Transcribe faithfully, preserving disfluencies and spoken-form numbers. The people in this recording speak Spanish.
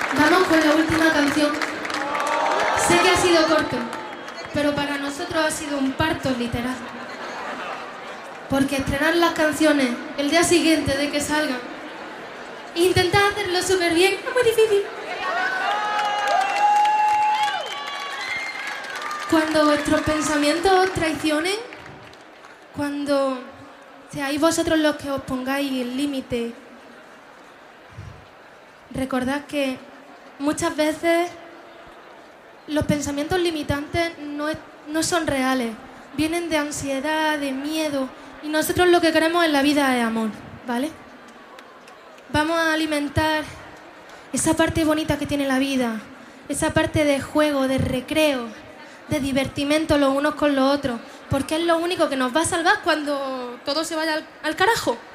Vamos con la última canción. Sé que ha sido corto, pero para nosotros ha sido un parto literal. Porque estrenar las canciones el día siguiente de que salgan e intentar hacerlo súper bien es muy difícil. Cuando vuestros pensamientos os traicionen, cuando seáis vosotros los que os pongáis el límite, recordad que muchas veces los pensamientos limitantes no, es, no son reales, vienen de ansiedad, de miedo, y nosotros lo que queremos en la vida es amor, ¿vale? Vamos a alimentar esa parte bonita que tiene la vida, esa parte de juego, de recreo, de divertimento los unos con los otros, porque es lo único que nos va a salvar cuando todo se vaya al, al carajo.